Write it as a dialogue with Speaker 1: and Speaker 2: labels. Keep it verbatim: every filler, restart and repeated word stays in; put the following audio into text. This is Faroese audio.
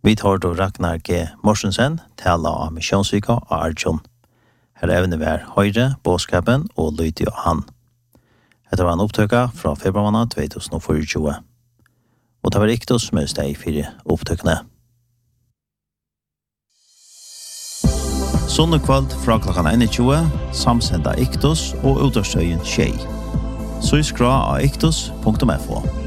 Speaker 1: Vi tar då Ragnar G. Morsensen tala om missionsvika og Arjun. Her evne vær høyre, båskapen og lydde og han. Dette var en opptøkka fra februar måned tjuetusen tjuefire. Og det var Iktos med steg fire opptøkkene. Sonne kveld fra klokken tjue, samsenda Iktos og utårstøyen Tjei. Så skra av iktos punktum f o.